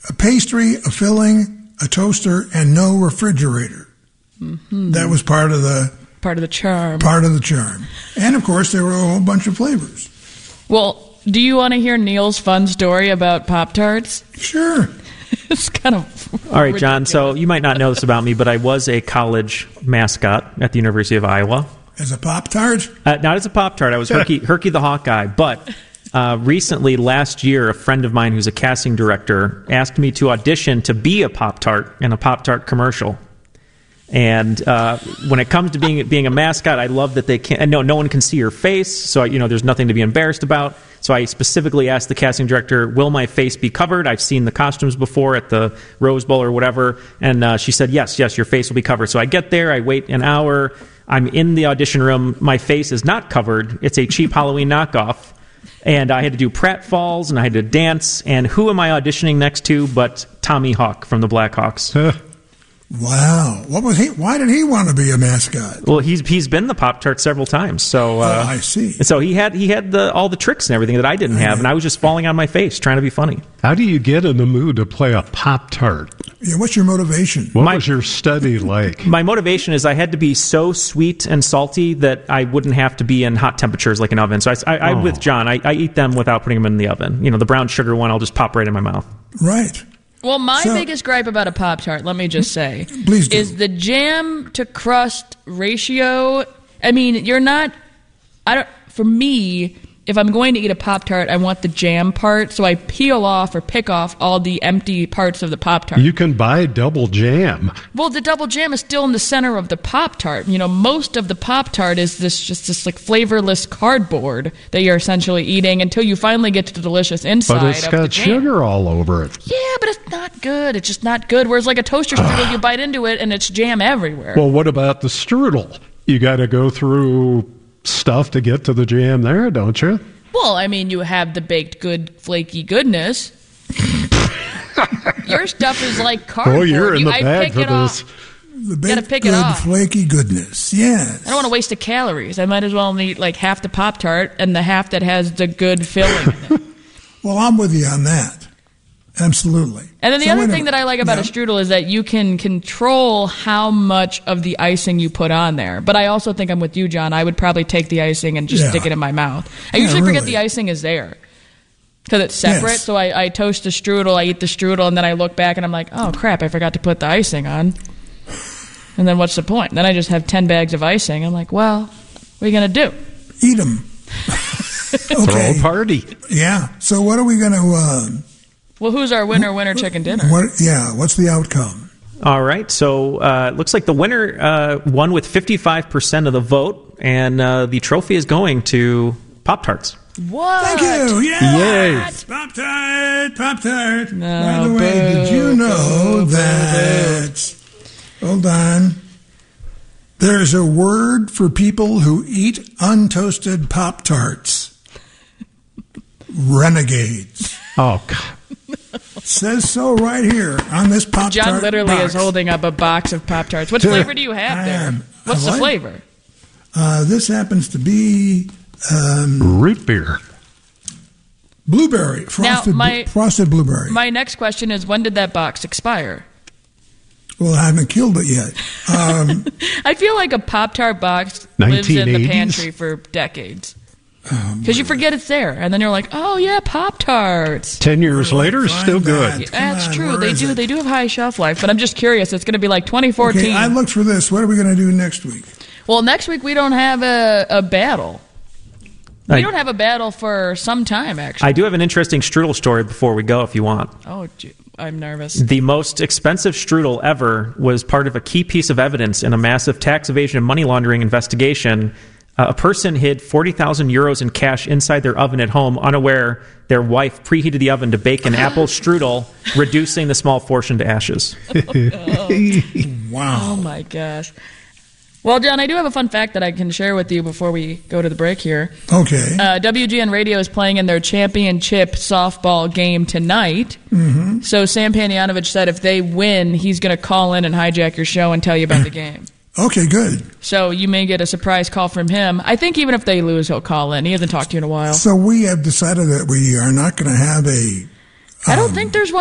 a pastry, a filling, a toaster, and no refrigerator. Mm-hmm. That was part of the charm. Part of the charm. And, of course, there were a whole bunch of flavors. Well, do you want to hear Neil's fun story about Pop-Tarts? Sure. It's kind of all right, John, so you might not know this about me, but I was a college mascot at the University of Iowa. As a Pop-Tart? Not as a Pop-Tart. I was Herky the Hawkeye. But recently, last year, a friend of mine who's a casting director asked me to audition to be a Pop-Tart in a Pop-Tart commercial. And when it comes to being a mascot, I love that they can't. And no one can see your face, so there's nothing to be embarrassed about. So I specifically asked the casting director, "Will my face be covered?" I've seen the costumes before at the Rose Bowl or whatever, and she said, "Yes, your face will be covered." So I get there, I wait an hour, I'm in the audition room. My face is not covered; it's a cheap Halloween knockoff, and I had to do pratfalls and I had to dance. And who am I auditioning next to but Tommy Hawk from the Blackhawks? Wow. What was he? Why did he want to be a mascot? Well, he's been the Pop-Tart several times. So I see. So he had all the tricks and everything that I didn't have, and I was just falling on my face trying to be funny. How do you get in the mood to play a Pop-Tart? Yeah, what's your motivation? What was your study like? My motivation is I had to be so sweet and salty that I wouldn't have to be in hot temperatures like an oven. So I'm with John. I eat them without putting them in the oven. The brown sugar one, I'll just pop right in my mouth. Right. Well, my biggest gripe about a Pop-Tart, let me just say, please do, is the jam to crust ratio. I mean, for me, if I'm going to eat a Pop-Tart, I want the jam part, so I peel off or pick off all the empty parts of the Pop-Tart. You can buy double jam. Well, the double jam is still in the center of the Pop-Tart. Most of the Pop-Tart is this like flavorless cardboard that you're essentially eating until you finally get to the delicious inside of the jam. But it's got sugar all over it. Yeah, but it's not good. It's just not good. Whereas like a toaster strudel, you bite into it and it's jam everywhere. Well, what about the strudel? You got to go through stuff to get to the jam there, don't you? Well, I mean, you have the baked good, flaky goodness. Your stuff is like cardboard. Oh, you're in the bag for this. The baked good, flaky goodness. Yes. I don't want to waste the calories. I might as well eat like half the Pop-Tart and the half that has the good filling in it. Well, I'm with you on that. Absolutely. And then the other thing that I like about a strudel is that you can control how much of the icing you put on there. But I also think I'm with you, John. I would probably take the icing and just stick it in my mouth. I usually forget the icing is there because it's separate. Yes. So I toast the strudel, I eat the strudel, and then I look back and I'm like, oh, crap, I forgot to put the icing on. And then what's the point? And then I just have 10 bags of icing. I'm like, well, what are you going to do? Eat them. Okay. Throw a party. Yeah. So what are we going to... Well, who's our winner chicken dinner? What's the outcome? All right, so it looks like the winner won with 55% of the vote, and the trophy is going to Pop-Tarts. What? Thank you. Yes. Yay. Pop-Tart. No, by the way, did you know that... Hold on. There's a word for people who eat untoasted Pop-Tarts. Renegades. Oh, God. Says so right here on this Pop-Tart John literally box. is holding up a box of Pop-Tarts. What flavor do you have there? What's the flavor? This happens to be... root beer. Blueberry. Frosted blueberry. My next question is, when did that box expire? Well, I haven't killed it yet. I feel like a Pop-Tart box lives in the pantry for decades. Because you forget it's there, and then you're like, oh, yeah, Pop-Tarts. 10 years later, still good. That's true. They do have high shelf life, but I'm just curious. It's going to be like 2014. Okay, I looked for this. What are we going to do next week? Well, next week we don't have a battle. We don't have a battle for some time, actually. I do have an interesting strudel story before we go, if you want. Oh, I'm nervous. The most expensive strudel ever was part of a key piece of evidence in a massive tax evasion and money laundering investigation. A person hid 40,000 euros in cash inside their oven at home, unaware their wife preheated the oven to bake an apple strudel, reducing the small fortune to ashes. Wow. Oh, my gosh. Well, John, I do have a fun fact that I can share with you before we go to the break here. Okay. WGN Radio is playing in their championship softball game tonight. Mm-hmm. So Sam Panayotovich said if they win, he's going to call in and hijack your show and tell you about the game. Okay, good. So you may get a surprise call from him. I think even if they lose, he'll call in. He hasn't talked to you in a while. So we have decided that we are not going to have a... I don't think there's one.